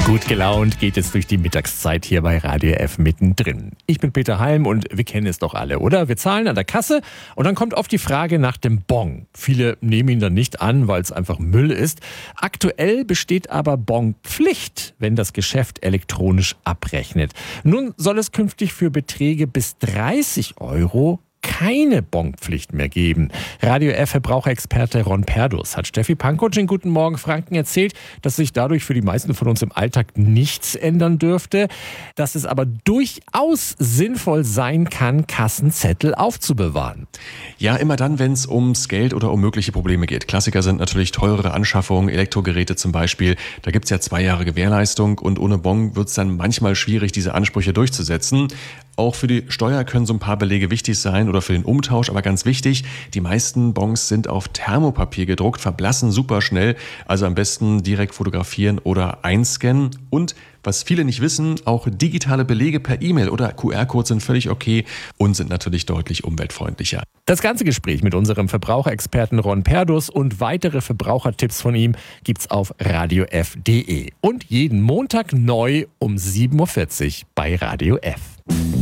Gut gelaunt geht es durch die Mittagszeit hier bei Radio F mittendrin. Ich bin Peter Heim und wir kennen es doch alle, oder? Wir zahlen an der Kasse und dann kommt oft die Frage nach dem Bon. Viele nehmen ihn dann nicht an, weil es einfach Müll ist. Aktuell besteht aber Bonpflicht, wenn das Geschäft elektronisch abrechnet. Nun soll es künftig für Beträge bis 30 € keine Bonpflicht mehr geben. Radio F Verbraucherexperte Ron Perdus hat Steffi Pankow in Guten Morgen Franken erzählt, dass sich dadurch für die meisten von uns im Alltag nichts ändern dürfte, dass es aber durchaus sinnvoll sein kann, Kassenzettel aufzubewahren. Ja, immer dann, wenn es ums Geld oder um mögliche Probleme geht. Klassiker sind natürlich teurere Anschaffungen, Elektrogeräte zum Beispiel. Da gibt es ja 2 Jahre Gewährleistung und ohne Bon wird es dann manchmal schwierig, diese Ansprüche durchzusetzen. Auch für die Steuer können so ein paar Belege wichtig sein oder für den Umtausch, aber ganz wichtig, die meisten Bons sind auf Thermopapier gedruckt, verblassen super schnell, also am besten direkt fotografieren oder einscannen. Und was viele nicht wissen, auch digitale Belege per E-Mail oder QR-Codes sind völlig okay und sind natürlich deutlich umweltfreundlicher. Das ganze Gespräch mit unserem Verbraucherexperten Ron Perdus und weitere Verbrauchertipps von ihm gibt's auf radiof.de und jeden Montag neu um 7:40 Uhr bei Radio F.